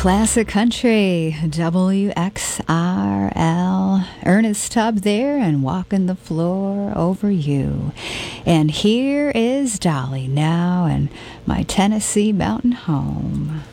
Classic Country, WXRL. Ernest Tubb there and Walking the Floor Over You. And here is Dolly now and My Tennessee Mountain Home.